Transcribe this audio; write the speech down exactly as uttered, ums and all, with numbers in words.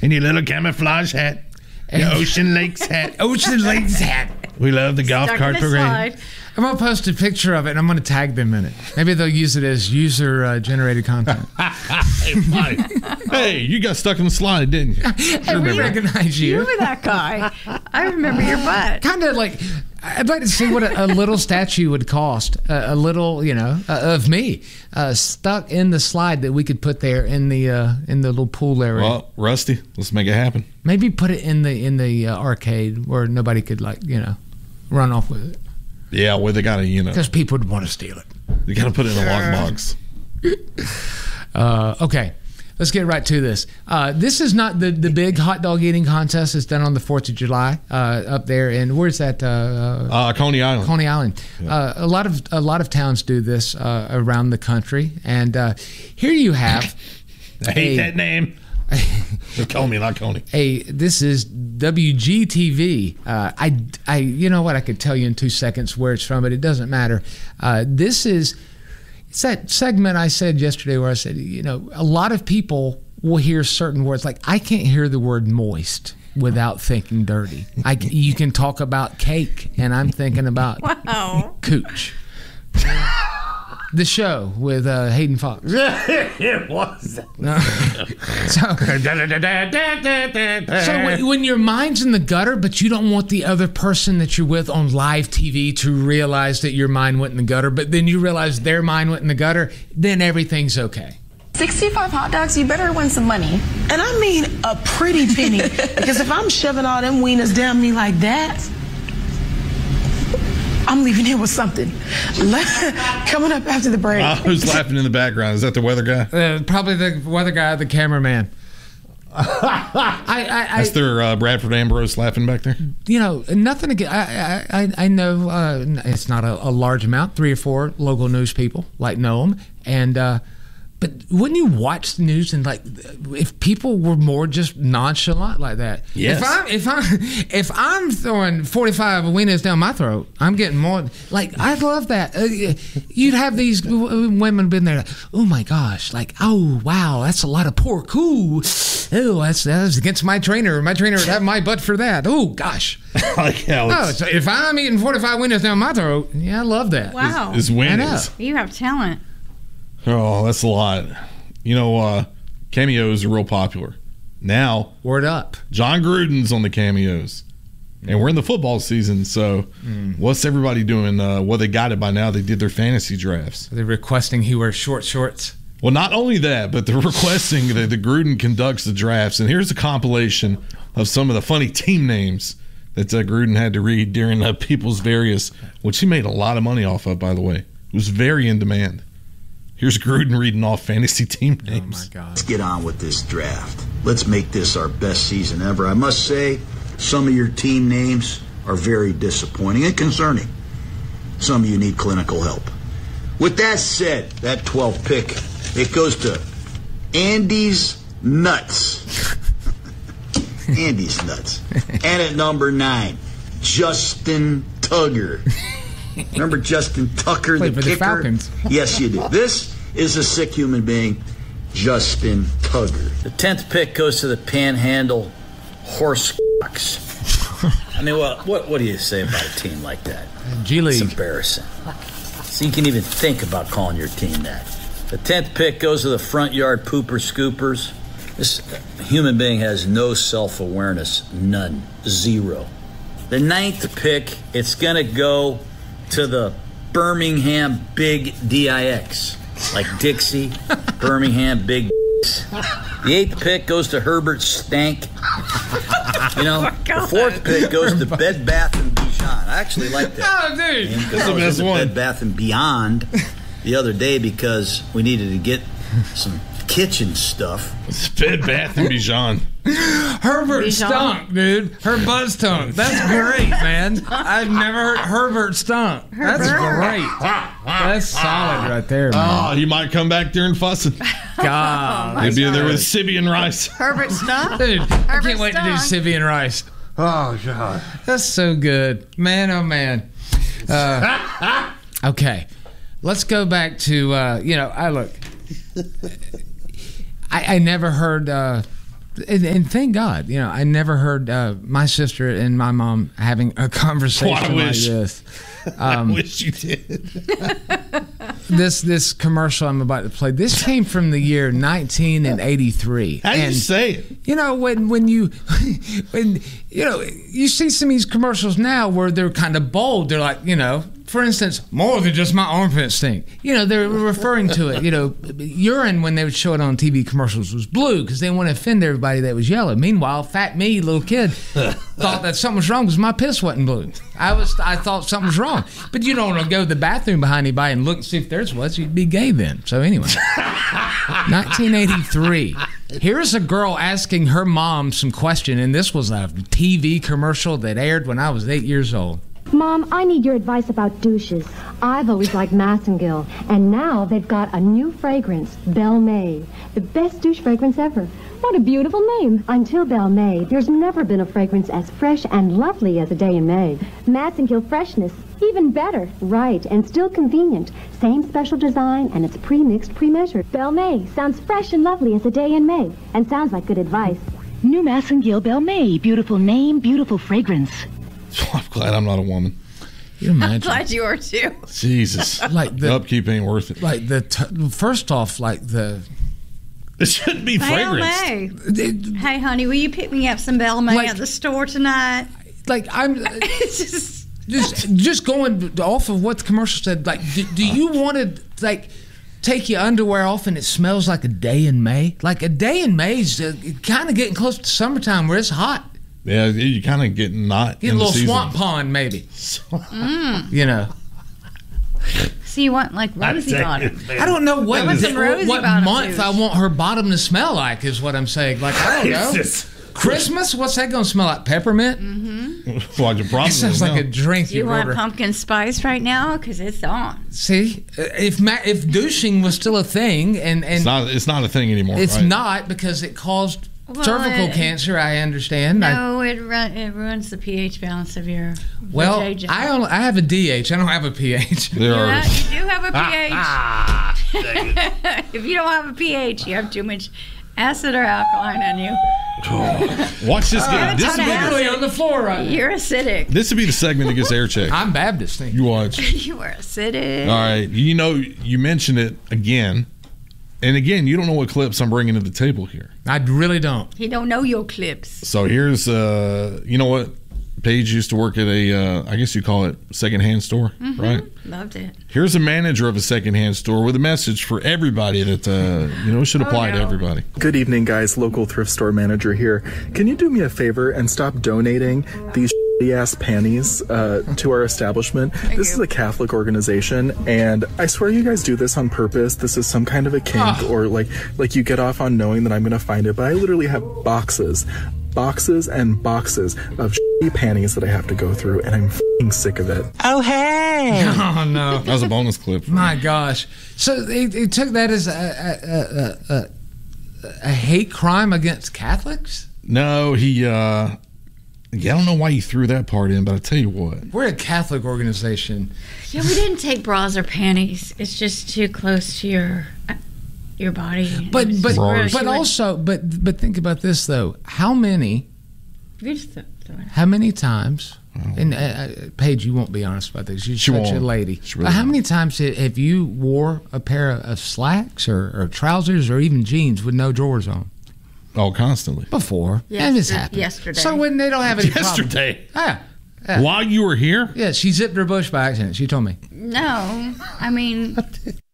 And your little camouflage hat. Your Ocean Lakes hat. Ocean Lakes hat. We love the golf Stuck cart in a parade. slide. I'm going to post a picture of it, and I'm going to tag them in it. Maybe they'll use it as user-generated content. Hey, hey, you got stuck in the slide, didn't you? Hey, we recognize you. You were that guy. I remember your butt. Kind of like, I'd like to see what a, a little statue would cost. A, a little, you know, uh, of me uh, stuck in the slide that we could put there in the uh, in the little pool area. Well, Rusty, let's make it happen. Maybe put it in the in the uh, arcade where nobody could, like, you know, run off with it. Yeah, well, they got to, you know. Because people would want to steal it. You got to put it in a lockbox. Uh, okay, let's get right to this. Uh, this is not the, the big hot dog eating contest. It's done on the fourth of July uh, up there in, where's that? Uh, Uh, Coney Island. Coney Island. Uh, a lot of a lot of towns do this uh, around the country, and uh, here you have. I hate a- that name. Call me, not Coney. Hey, this is W G T V. Uh, I, I, you know what? I could tell you in two seconds where it's from, but it doesn't matter. Uh, this is, it's that segment I said yesterday where I said, you know, a lot of people will hear certain words. Like, I can't hear the word moist without thinking dirty. I, you can talk about cake, and I'm thinking about Wow. cooch. The show with uh, Hayden Fox. It was. So, so when, when your mind's in the gutter, but you don't want the other person that you're with on live T V to realize that your mind went in the gutter, but then you realize their mind went in the gutter, then everything's okay. sixty-five hot dogs, you better win some money. And I mean a pretty penny. Because if I'm shoving all them wieners down me like that, I'm leaving here with something. Coming up after the break. Uh, who's laughing in the background? Is that the weather guy? Uh, probably the weather guy, the cameraman. I, I, That's I, their uh, Bradford Ambrose laughing back there. you know, nothing again. I, I, I know uh, it's not a, a large amount. Three or four local news people like know them, and uh, but wouldn't you watch the news and like if people were more just nonchalant like that? Yes. If I'm if I'm if I'm throwing forty-five wieners down my throat, I'm getting more. Like I love that. Uh, you'd have these w- women been there. Like, oh my gosh! Like oh wow, that's a lot of pork. Ooh, oh that's that's against my trainer. My trainer would have my butt for that. Oh gosh. Like how Oh, it's, so if I'm eating forty-five wieners down my throat, yeah, I love that. Wow. is I when know. is. You have talent. Oh, that's a lot. You know, uh, cameos are real popular. Now, Word up. John Gruden's on the cameos. And we're in the football season, so what's everybody doing? Uh, well, they got it by now. They did their fantasy drafts. Are they requesting he wears short shorts? Well, not only that, but they're requesting that the Gruden conducts the drafts. And here's a compilation of some of the funny team names that uh, Gruden had to read during uh, people's various, which he made a lot of money off of, by the way. It was very in demand. Here's Gruden reading off fantasy team Oh my names. God. Let's get on with this draft. Let's make this our best season ever. I must say, some of your team names are very disappointing and concerning. Some of you need clinical help. With that said, that twelfth pick, it goes to Andy's Nuts. Andy's Nuts. And at number nine, Justin Tugger. Remember Justin Tucker, Played the for the kicker? Falcons. Yes, you do. This is a sick human being, Justin Tugger. The tenth pick goes to the Panhandle Horse Cocks. I mean, well, what what do you say about a team like that? G It's League. embarrassing. So you can even think about calling your team that. The tenth pick goes to the Front Yard Pooper Scoopers. This human being has no self-awareness, none, zero. The ninth pick, it's going to go to the Birmingham Big D I X, like Dixie, Birmingham Big Dicks. The eighth pick goes to Herbert Stank. You know, the fourth pick goes to Bed Bath and Beyond. I actually like that. Oh, dude. And That's the I was best into one. Bed Bath and Beyond the other day because we needed to get some kitchen stuff. It's Bed Bath and Beyond. Herbert Bijan. stunk, dude. Her buzz stunk. That's great, man. I've never heard Herbert stunk. That's Herbert. great. That's solid right there, man. Oh, he might come back there and fussing. God. He'd be there with Sibby and Rice. Herbert Stump? Dude, I can't Herbert wait to do stunk. Civvy and Rice. Oh, God. That's so good. Man, oh, man. Uh, okay. Let's go back to, uh, you know, I look. I, I never heard uh, And, and thank God, you know, I never heard uh, my sister and my mom having a conversation Oh, I like wish. this. Um, I wish you did. this this commercial I'm about to play. This came from the year nineteen eighty-three. How do you And, say it? You know, when when you when you know you see some of these commercials now where they're kind of bold. They're like, you know, for instance, more than just my armpits stink. You know, they're referring to it. You know, urine when they would show it on T V commercials was blue because they didn't want to offend everybody that was yellow. Meanwhile, fat me, little kid, thought that something was wrong because my piss wasn't blue. I was I thought something was wrong. But you don't want to go to the bathroom behind anybody and look and see if theirs was. You'd be gay then. So anyway, nineteen eighty-three. Here's a girl asking her mom some question, and this was a T V commercial that aired when I was eight years old. Mom, I need your advice about douches. I've always liked Massengill, and now they've got a new fragrance, Belle May. The best douche fragrance ever. What a beautiful name. Until Belle May, there's never been a fragrance as fresh and lovely as a day in May. Massengill freshness, even better. Right, and still convenient. Same special design, and it's pre-mixed, pre-measured. Belle May sounds fresh and lovely as a day in May, and sounds like good advice. New Massengill Belle May. Beautiful name, beautiful fragrance. I'm glad I'm not a woman. You imagine? I'm glad you are too. Jesus. Like the upkeep ain't worth it. Like the t- first off, like the it shouldn't be Belle fragrance. May. Hey, honey, will you pick me up some Belle May Like- at the store tonight? Like I'm It's just just just going off of what the commercial said. Like, do, do you want to like take your underwear off and it smells like a day in May? Like a day in May is uh, kind of getting close to summertime where it's hot. Yeah, you kind of get not Get in a the little season. swamp pond maybe. Mm. You know. So you want like rosy bottom? I don't know what I want some what, rosy what bottom month douche. I want her bottom to smell like is what I'm saying. Like I don't know. Christmas? What's that gonna smell like? Peppermint? Mm-hmm. Well, your problem It sounds is like now. a drink Do you you want order. pumpkin spice right now? Because it's on. See, if ma- if douching was still a thing, and and It's not. It's not a thing anymore. it's right? not because it caused Well, cervical it- cancer. I understand. I, No, it run, it ruins the pH balance of your well, vajayjay. I only, I have a D H. I don't have a pH. There You, are. have, you do have a pH. If you don't have a pH, you have too much acid or alkaline in you. Watch this. Get, this, That's would what be, Literally on the floor right now. You're acidic. this would be the segment that gets air checked. I'm Baptist. Thing. You watch. You are acidic. All right. You know, you mentioned it again, and again. You don't know what clips I'm bringing to the table here. I really don't. He don't know your clips. So here's, uh, you know what? Paige used to work at a, uh, I guess you call it secondhand store, Mhm. right? Loved it. Here's a manager of a secondhand store with a message for everybody that, uh, you know, should apply to everybody. Good evening, guys. Local thrift store manager here. Can you do me a favor and stop donating these ass panties uh, to our establishment? This is a Catholic organization, and I swear you guys do this on purpose. This is some kind of a kink, Ah. or like like you get off on knowing that I'm going to find it. But I literally have boxes, boxes and boxes of panties that I have to go through, and I'm f***ing sick of it. Oh, hey. Oh, no. That was a bonus clip. My gosh. So they, they took that as a, a, a, a, a hate crime against Catholics? No, he, uh, yeah, I don't know why you threw that part in, but I tell you what. We're a Catholic organization. Yeah, we didn't take bras or panties. It's just too close to your your body. But It's but gross. but You would- also but but think about this though. How many you just th- throw it. how many times? And uh, uh, Paige, you won't be honest about this. You're She such a won't. lady. She really But how won't. many times ha- have you wore a pair of, of slacks or, or trousers or even jeans with no drawers on? Oh, constantly. Before. and it's Yester- happened. yesterday. So when they don't have any problem- Yesterday. Yeah. yeah. While you were here? Yeah, she zipped her bush by accident. She told me. No, I mean,